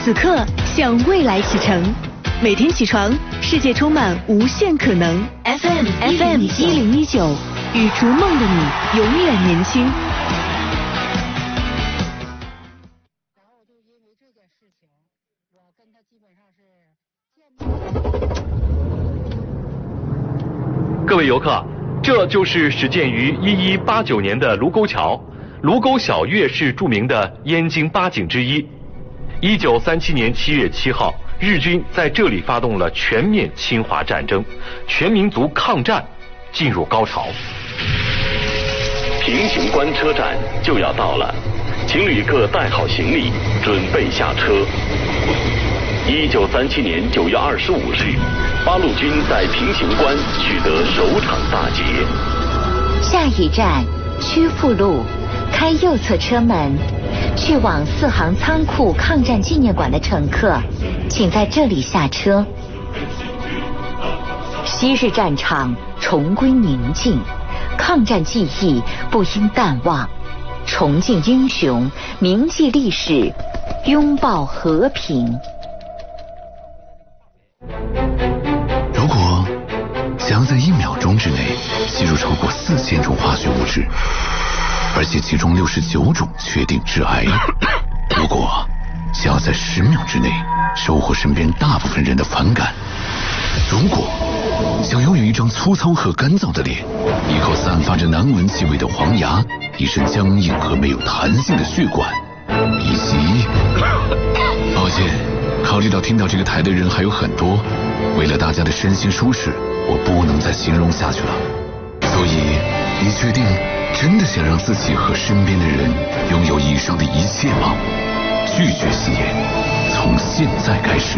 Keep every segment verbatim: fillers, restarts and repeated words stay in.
此刻向未来启程。每天起床，世界充满无限可能。F M F M 一零一九，与逐梦的你永远年轻。 然后就因为这件事情，我跟他基本上是见面。 各位游客，这就是始建于一一八九年的卢沟桥。卢沟晓月是著名的燕京八景之一。一九三七年七月七号，日军在这里发动了全面侵华战争，全民族抗战进入高潮。 平型关车站就要到了，请旅客带好行李，准备下车。一九三七年九月二十五日，八路军在平型关取得首场大捷。 下一站曲阜路，开右侧车门。去往四行仓库抗战纪念馆的乘客，请在这里下车。昔日战场重归宁静，抗战记忆不应淡忘，重敬英雄，铭记历史，拥抱和平。 如果想要在一秒钟之内吸入超过四千种化学物质，而且其中六十九种确定致癌。如果想要在十秒之内收获身边大部分人的反感，如果想拥有一张粗糙和干燥的脸，一口散发着难闻气味的黄牙，一身僵硬和没有弹性的血管，以及……抱歉，考虑到听到这个台的人还有很多，为了大家的身心舒适，我不能再形容下去了。所以，你确定真的想让自己和身边的人拥有以上的一切吗？拒绝吸烟，从现在开始。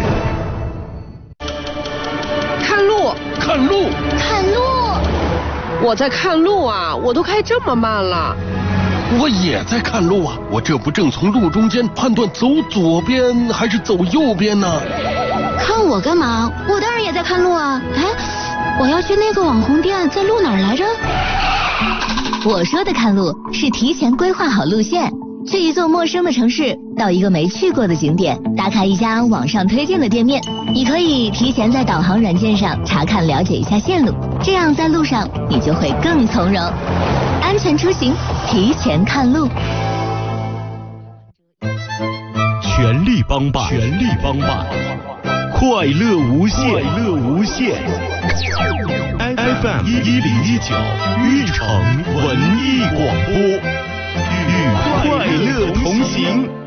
看路， 看路， 看路！我在看路啊，我都开这么慢了。 我也在看路啊，我这不正从路中间判断走左边还是走右边呢？ 看我干嘛？我当然也在看路啊！哎，我要去那个网红店，在路哪儿来着？ 我说的看路是提前规划好路线，去一座陌生的城市，到一个没去过的景点，打卡一家网上推荐的店面。你可以提前在导航软件上查看了解一下线路，这样在路上你就会更从容。安全出行，提前看路。 全力帮办，全力帮办，快乐无限，快乐无限。F M 一零一九玉城文艺广播，与快乐同行。